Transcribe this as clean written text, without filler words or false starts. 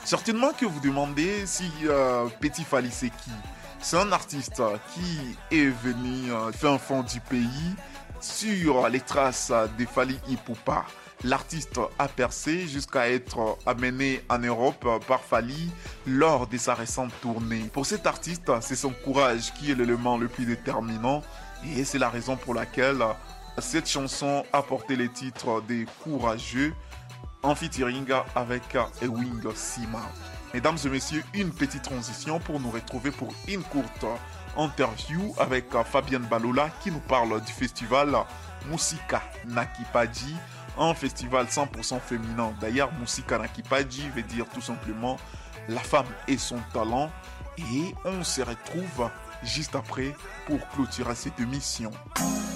Certainement que vous demandez si Petit Fally c'est qui. C'est un artiste qui est venu fin fond du pays sur les traces de Fally Ipupa. L'artiste a percé jusqu'à être amené en Europe par Fally lors de sa récente tournée. Pour cet artiste, c'est son courage qui est l'élément le plus déterminant et c'est la raison pour laquelle cette chanson a porté le titre de Courageux en featuring avec Ewing Sima. Mesdames et messieurs, une petite transition pour nous retrouver pour une courte interview avec Fabienne Balola qui nous parle du festival Musika Nakipaji, un festival 100% féminin. D'ailleurs, Musika Nakipaji veut dire tout simplement la femme et son talent. Et on se retrouve juste après pour clôturer cette émission.